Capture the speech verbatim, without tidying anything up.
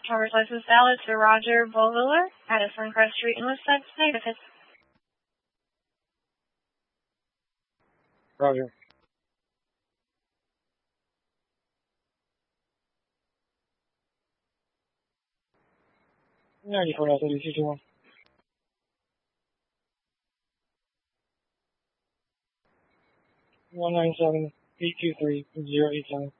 driver's license valid to Roger Bolviller at Suncrest Street in Woodside. Negative. Roger. ninety-four out thirty-two two one. one nine seven eight two three zero eight seven.